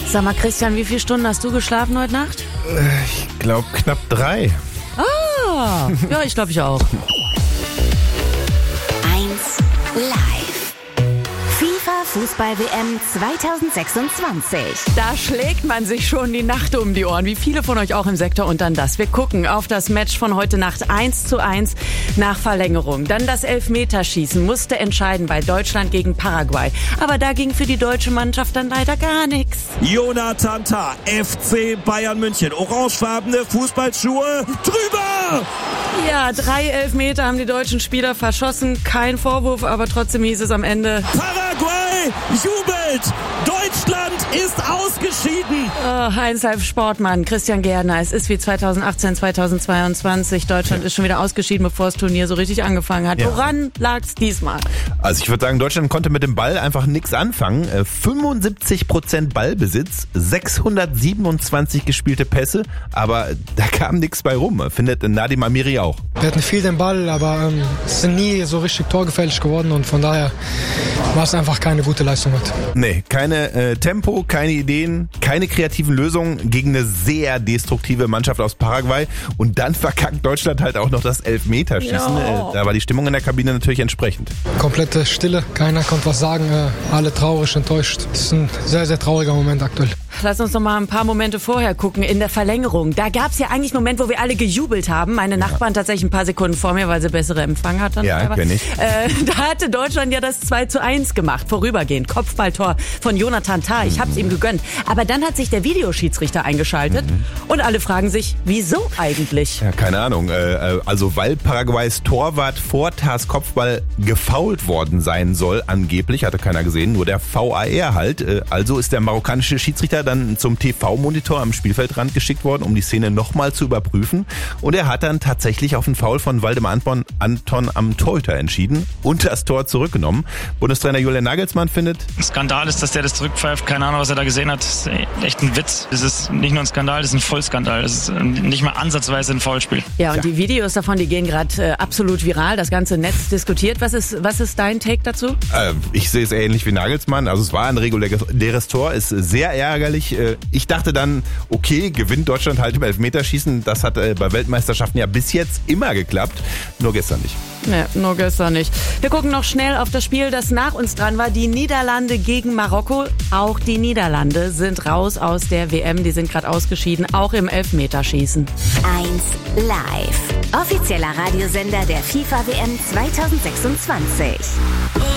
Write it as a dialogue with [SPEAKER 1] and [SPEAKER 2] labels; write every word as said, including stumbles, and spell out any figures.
[SPEAKER 1] Sag mal, Christian, wie viele Stunden hast du geschlafen heute Nacht?
[SPEAKER 2] Ich glaube knapp drei.
[SPEAKER 1] Ah, ja, ich glaube ich auch.
[SPEAKER 3] eins live. FIFA Fußball-W M zwanzig sechsundzwanzig.
[SPEAKER 1] Da schlägt man sich schon die Nacht um die Ohren, wie viele von euch auch im Sektor. Und dann das. Wir gucken auf das Match von heute Nacht eins zu eins nach Verlängerung. Dann das Elfmeterschießen musste entscheiden bei Deutschland gegen Paraguay. Aber da ging für die deutsche Mannschaft dann leider gar nichts.
[SPEAKER 4] Jonathan Tah, F C Bayern München, orangefarbene Fußballschuhe, drüber!
[SPEAKER 1] Ja, drei Elfmeter haben die deutschen Spieler verschossen. Kein Vorwurf, aber trotzdem hieß es am Ende:
[SPEAKER 4] Paraguay jubelt! Deutschland ist ausgeschieden!
[SPEAKER 1] Oh, eins Live Sportmann, Christian Gärtner. Es ist wie zweitausendachtzehn, zweitausendzweiundzwanzig. Deutschland ist schon wieder ausgeschieden, bevor das Turnier so richtig angefangen hat.
[SPEAKER 2] Ja.
[SPEAKER 1] Woran lag's diesmal?
[SPEAKER 2] Also ich würde sagen, Deutschland konnte mit dem Ball einfach nichts anfangen. Äh, fünfundsiebzig Prozent Ballbesitz, sechshundertsiebenundzwanzig gespielte Pässe, aber da kam nichts bei rum, findet Nadim Amiri auch.
[SPEAKER 5] Wir hatten viel den Ball, aber ähm, sind nie so richtig torgefährlich geworden und von daher war es einfach keine gute Leistung heute.
[SPEAKER 2] Nee, keine äh, Tempo, keine Ideen, keine kreativen Lösungen gegen eine sehr destruktive Mannschaft aus Paraguay und dann verkackt Deutschland halt auch noch das Elfmeterschießen.
[SPEAKER 1] Ja.
[SPEAKER 2] Äh, da war die Stimmung in der Kabine natürlich entsprechend.
[SPEAKER 5] Komplette Stille, keiner konnte was sagen, äh, alle traurig, enttäuscht. Das ist ein sehr, sehr trauriger Moment aktuell.
[SPEAKER 1] Lass uns noch mal ein paar Momente vorher gucken. In der Verlängerung, da gab's ja eigentlich einen Moment, wo wir alle gejubelt haben. Meine Nachbarn tatsächlich ein paar Sekunden vor mir, weil sie bessere Empfang hatten.
[SPEAKER 2] Ja, kenn ich.
[SPEAKER 1] Äh, da hatte Deutschland ja das zwei zu eins gemacht, vorübergehend. Kopfballtor von Jonathan Tah. Ich hab's ihm gegönnt. Aber dann hat sich der Videoschiedsrichter eingeschaltet mhm. und alle fragen sich, wieso eigentlich?
[SPEAKER 2] Ja, keine Ahnung. Äh, also weil Paraguays Torwart vor Tahs Kopfball gefoult worden sein soll, angeblich, hatte keiner gesehen, nur der V A R halt. Äh, also ist der marokkanische Schiedsrichter dann zum T V-Monitor am Spielfeldrand geschickt worden, um die Szene nochmal zu überprüfen. Und er hat dann tatsächlich auf einen Foul von Waldemar Anton, Anton am Torhüter entschieden und das Tor zurückgenommen. Bundestrainer Julian Nagelsmann findet:
[SPEAKER 6] Skandal ist, dass der das zurückpfeift. Keine Ahnung, was er da gesehen hat. Das ist echt ein Witz. Das ist nicht nur ein Skandal, das ist ein Vollskandal. Das ist nicht mal ansatzweise ein Foulspiel.
[SPEAKER 1] Ja, und ja. die Videos davon, die gehen gerade äh, absolut viral. Das ganze Netz diskutiert. Was ist, was ist dein Take dazu?
[SPEAKER 2] Äh, ich sehe es ähnlich wie Nagelsmann. Also es war ein reguläres Tor, ist sehr ärgerlich. Ich dachte dann, okay, gewinnt Deutschland halt im Elfmeterschießen. Das hat äh, bei Weltmeisterschaften ja bis jetzt immer geklappt. Nur gestern nicht.
[SPEAKER 1] Nee, nur gestern nicht. Wir gucken noch schnell auf das Spiel, das nach uns dran war. Die Niederlande gegen Marokko. Auch die Niederlande sind raus aus der W M. Die sind gerade ausgeschieden, auch im Elfmeterschießen.
[SPEAKER 3] eins live. Offizieller Radiosender der FIFA W M zwanzig sechsundzwanzig.